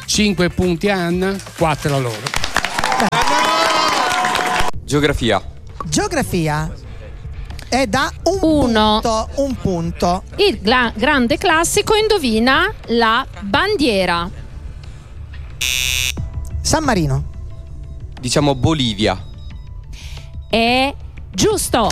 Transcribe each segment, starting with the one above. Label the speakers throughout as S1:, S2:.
S1: 5 punti a Anna, 4 a loro.
S2: Geografia.
S3: Geografia è da un punto.
S4: Il grande classico, indovina la bandiera.
S3: San Marino.
S2: Diciamo Bolivia.
S4: È giusto.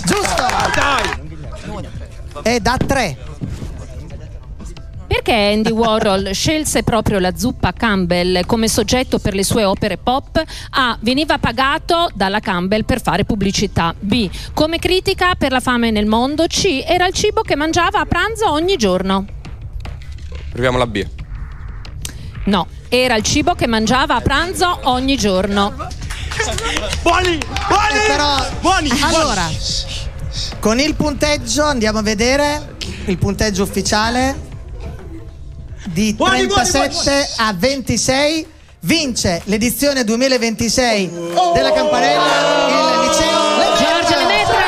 S3: È da 3.
S4: Perché Andy Warhol scelse proprio la zuppa Campbell come soggetto per le sue opere pop? A. Veniva pagato dalla Campbell per fare pubblicità. B. Come critica per la fame nel mondo. C. Era il cibo che mangiava a pranzo ogni giorno.
S2: Proviamo la B.
S4: No, era il cibo che mangiava a pranzo ogni giorno.
S5: Buoni!
S3: Allora, con il punteggio andiamo a vedere il punteggio ufficiale. Di 37 a 26 vince l'edizione 2026 della Campanella, il liceo
S4: Giorgio Lemaitre.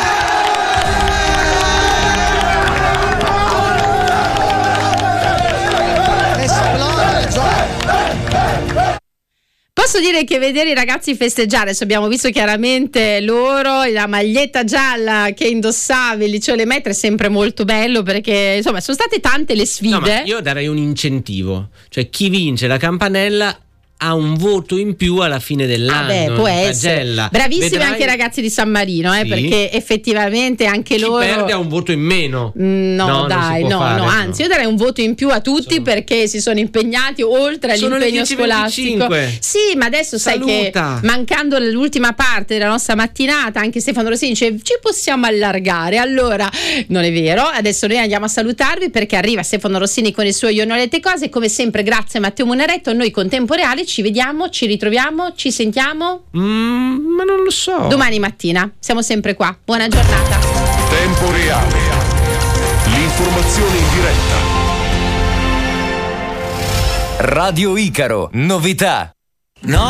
S3: Esplode il gioco.
S6: Posso dire che vedere i ragazzi festeggiare, adesso abbiamo visto chiaramente loro, la maglietta gialla che indossavi, il liceo Lemaitre, è sempre molto bello, perché insomma sono state tante le sfide.
S7: No, ma io darei un incentivo, cioè chi vince la campanella ha un voto in più alla fine dell'anno.
S6: Può essere. Bravissimi.
S7: Vedrai
S6: anche i ragazzi di San Marino,
S7: sì,
S6: perché effettivamente anche
S7: chi
S6: loro
S7: perde ha un voto in meno.
S6: No, anzi io darei un voto in più a tutti, perché si sono impegnati oltre all'impegno scolastico. Sì, ma adesso sai che mancando l'ultima parte della nostra mattinata, anche Stefano Rossini dice ci possiamo allargare. Allora non è vero, adesso noi andiamo a salutarvi, perché arriva Stefano Rossini con il suo Io non le te cose. Come sempre grazie a Matteo Munaretto. Noi con Tempo Reale ci vediamo, ci ritroviamo, ci sentiamo
S7: ma non lo so,
S6: domani mattina, siamo sempre qua. Buona giornata.
S8: Tempo Reale, l'informazione in diretta.
S9: Radio Icaro, novità. No.